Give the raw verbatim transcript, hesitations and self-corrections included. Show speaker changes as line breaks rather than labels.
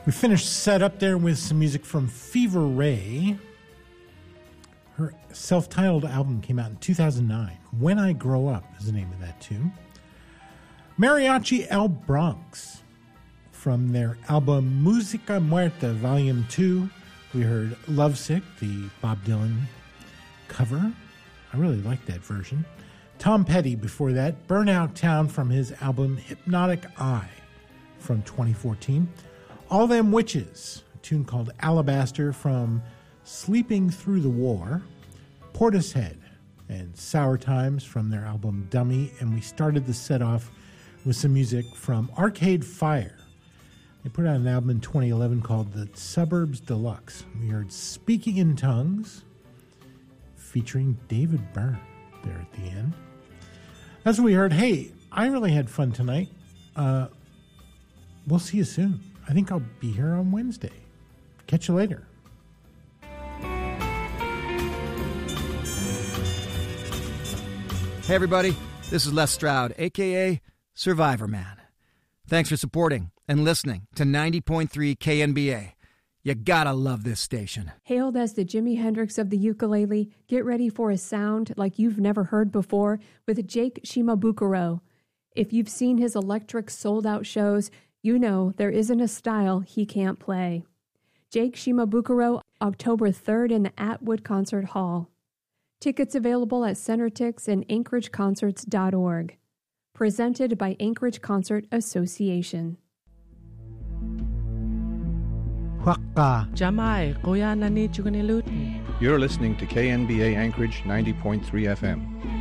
We finished set up there with some music from Fever Ray. Her self-titled album came out in two thousand nine. When I Grow Up is the name of that tune. Mariachi El Bronx. From their album Musica Muerta Volume two, we heard Lovesick, the Bob Dylan cover. I really like that version. Tom Petty before that. Burnout Town from his album Hypnotic Eye from twenty fourteen. All Them Witches, a tune called Alabaster from Sleeping Through the War. Portishead and Sour Times from their album Dummy. And we started the set off with some music from Arcade Fire. They put out an album in twenty eleven called The Suburbs Deluxe. We heard Speaking in Tongues featuring David Byrne there at the end. That's what we heard. Hey, I really had fun tonight. Uh, we'll see you soon. I think I'll be here on Wednesday. Catch you later.
Hey, everybody. This is Les Stroud, a k a. Survivor Man. Thanks for supporting and listening to ninety point three K N B A. You gotta love this station.
Hailed as the Jimi Hendrix of the ukulele, get ready for a sound like you've never heard before with Jake Shimabukuro. If you've seen his electric sold-out shows, you know there isn't a style he can't play. Jake Shimabukuro, October third in the Atwood Concert Hall. Tickets available at CenterTix and Anchorage Concerts dot org. Presented by Anchorage Concert Association.
Jamai, kuya na ni Chuganilut.
You're listening to K N B A Anchorage ninety point three F M.